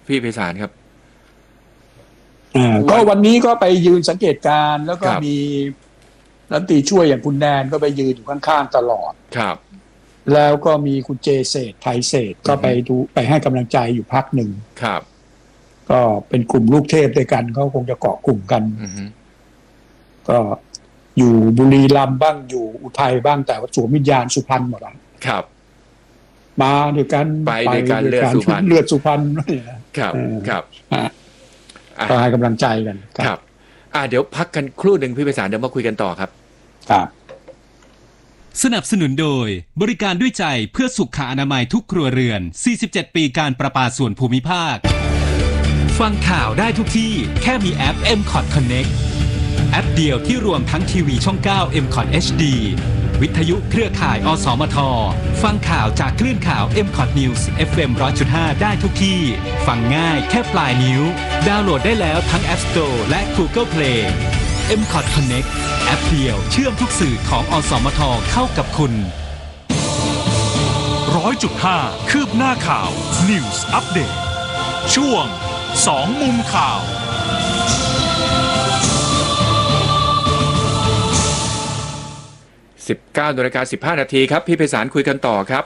พี่ไพศาลครับก็วันนี้ก็ไปยืนสังเกตการแล้วก็มีรัฐมนตรีช่วยอย่างคุณแนนก็ไปยืนอยู่ข้างๆตลอดครับแล้วก็มีคุณเจเศรษฐ์ไทยเศรษฐ์ก็ไปดูไปให้กำลังใจอยู่พักหนึ่งครับก็เป็นกลุ่มลูกเทพด้วยกันเขาคงจะเกาะกลุ่มกันก็อยู่บุรีรัมย์บ้างอยู่อุทัยบ้างแต่ว่าสวมวิญญาณสุพรรณหมดครับมาด้วยกันไปด้วยกันเลือดสุพรรณครับครับก็ให้กำลังใจกันครับเดี๋ยวพักกันครู่หนึ่งพี่ไพศาลเดี๋ยวมาคุยกันต่อครับครับสนับสนุนโดยบริการด้วยใจเพื่อสุขอนามัยทุกครัวเรือน47 ปีการประปาส่วนภูมิภาคฟังข่าวได้ทุกที่แค่มีแอป MCOT Connect แอปเดียวที่รวมทั้งทีวีช่อง9 MCOT HD วิทยุเครือข่ายอสมทฟังข่าวจากคลื่นข่าว MCOT News FM 100.5 ได้ทุกที่ฟังง่ายแค่ปลายนิ้วดาวน์โหลดได้แล้วทั้ง App Store และ Google Play MCOT Connect แอปเดียวเชื่อมทุกสื่อของอสมทเข้ากับคุณ 100.5 คืบหน้าข่าว News Update ช่วง2มุมข่าว 19:15 นาทีครับพี่ไพศาลคุยกันต่อครับ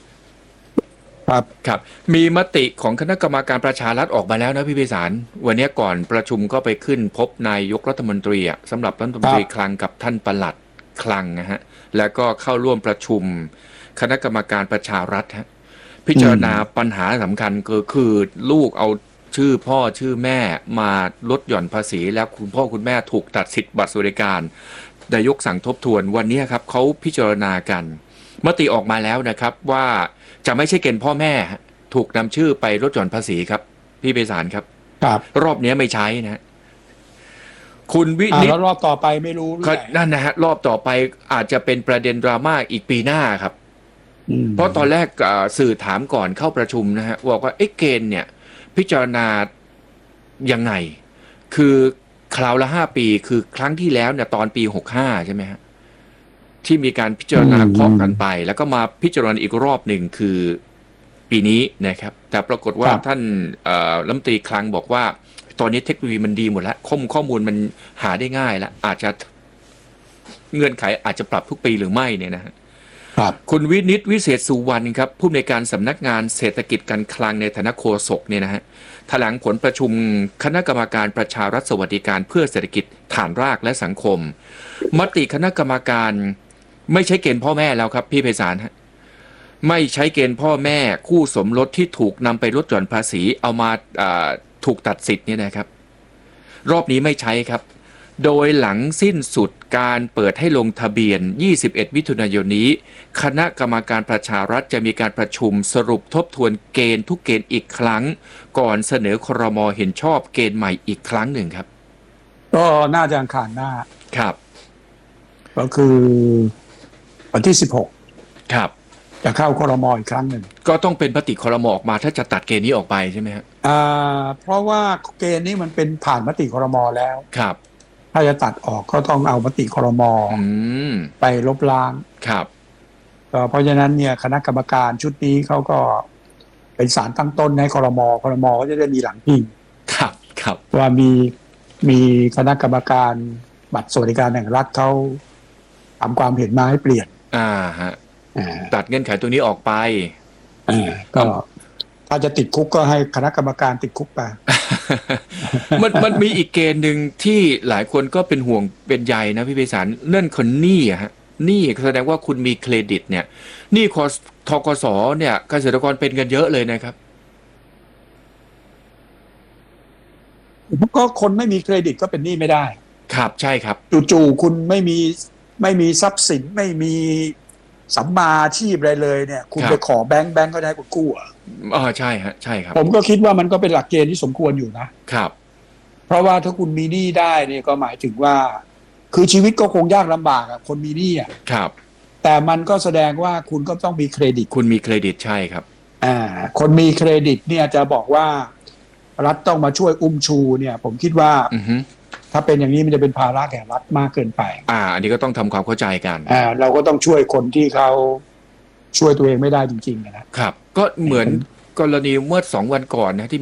ครับมีมติของคณะกรรมการประชารัฐออกมาแล้วนะพี่ไพศาลวันนี้ก่อนประชุมก็ไปขึ้นพบนายกรัฐมนตรีสำหรับรัฐมนตรีคลังกับท่านปลัดคลังนะฮะแล้วก็เข้าร่วมประชุมคณะกรรมการประชารัฐพิจารณาปัญหาสำคัญก็คือลูกเอาชื่อพ่อชื่อแม่มาลดหย่อนภาษีแล้วคุณพ่อคุณแม่ถูกตัดสิทธิ์บัตรสวัสดิการนายกสั่งทบทวนวันนี้ครับเขาพิจารณากันมติออกมาแล้วนะครับว่าจะไม่ใช่เกณฑ์พ่อแม่ถูกนำชื่อไปลดหย่อนภาษีครับพี่ไพศาลครับรอบนี้ไม่ใช้นะคุณวินิจแล้วรอบต่อไปไม่รู้นั่นนะฮะรอบต่อไปอาจจะเป็นประเด็นดราม่าอีกปีหน้าครับเพราะตอนแรกสื่อถามก่อนเข้าประชุมนะฮะบอกว่าเกณฑ์เนี่ยพิจารณายังไงคือคราวละ5 ปีคือครั้งที่แล้วเนี่ยตอนปี65ใช่ไหมฮะที่มีการพิจารณาเคาะกันไปแล้วก็มาพิจารณาอีกรอบหนึ่งคือปีนี้นะครับแต่ปรากฏว่าท่านรัฐมนตรีคลังบอกว่าตอนนี้เทคโนโลยีมันดีหมดแล้วข้อมูลมันหาได้ง่ายแล้วอาจจะเงื่อนไขอาจจะปรับทุกปีหรือไม่เนี่ยนะฮะคุณวินิจวิเศษสุวรรณครับผู้อำนวยการสำนักงานเศรษฐกิจการคลังในฐานะโฆษกเนี่ยนะฮะแถลงผลประชุมคณะกรรมการประชารัฐสวัสดิการเพื่อเศรษฐกิจฐานรากและสังคมมติคณะกรรมการไม่ใช้เกณฑ์พ่อแม่แล้วครับพี่ไพศาลฮะไม่ใช้เกณฑ์พ่อแม่คู่สมรสที่ถูกนำไปลดหย่อนภาษีเอามาถูกตัดสิทธิ์เนี่ยนะครับรอบนี้ไม่ใช้ครับโดยหลังสิ้นสุดการเปิดให้ลงทะเบียน21 มิถุนายนนี้คณะกรรมการประชารัฐจะมีการประชุมสรุปทบทวนเกณฑ์ทุกเกณฑ์อีกครั้งก่อนเสนอครม.เห็นชอบเกณฑ์ใหม่อีกครั้งหนึ่งครับก็น่าจะอังคารหน้าครับก็คือวันที่16 ครับจะเข้าครม.อีกครั้งหนึ่งก็ต้องเป็นมติครม.ออกมาถ้าจะตัดเกณฑ์นี้ออกไปใช่ไหมครับเพราะว่าเกณฑ์นี้มันเป็นผ่านมติครม.แล้วครับถ้าจะตัดออกก็ต้องเอามติครม.ไปลบล้างครับเพราะฉะนั้นเนี่ยคณะกรรมการชุดนี้เขาก็เป็นศาลตั้งต้นให้ครม.ก็จะได้มีหลังพิงครับว่ามีคณะกรรมการบัตรสวัสดิการแห่งรัฐเขาทำความเห็นมาให้เปลี่ยนฮะตัดเงื่อนไขตัวนี้ออกไปก็ถ้าจะติดคุกก็ให้คณะกรรมการติดคุกไปมันมีอีกเกณฑ์หนึ่งที่หลายคนก็เป็นห่วงเป็นใยนะพี่ไพศาลนั่นคนหนี้ฮะหนี้แสดงว่าคุณมีเครดิตเนี่ยหนี้ธกสเนี่ยเกษตรกรเป็นกันเยอะเลยนะครับก็คนไม่มีเครดิตก็เป็นหนี้ไม่ได้ครับใช่ครับจู่ๆคุณไม่มีทรัพย์สินไม่มีสัมมาอาชีพอะไรเลยเนี่ยคุณไปขอแบงค์ก็ได้คุณกู้ใช่ฮะใช่ครับผมก็คิดว่ามันก็เป็นหลักเกณฑ์ที่สมควรอยู่นะครับเพราะว่าถ้าคุณมีหนี้ได้เนี่ยก็หมายถึงว่าคือชีวิตก็คงยากลำบากคนมีหนี้ครับแต่มันก็แสดงว่าคุณก็ต้องมีเครดิตคุณมีเครดิตใช่ครับคนมีเครดิตเนี่ยจะบอกว่ารัฐต้องมาช่วยอุ้มชูเนี่ยผมคิดว่าถ้าเป็นอย่างนี้มันจะเป็นภาระแก่รัฐมากเกินไปอันนี้ก็ต้องทำความเข้าใจกันเราก็ต้องช่วยคนที่เขาช่วยตัวเองไม่ได้จริงๆนะครับก็เหมือนกรณีเมื่อ2 วันก่อนนะที่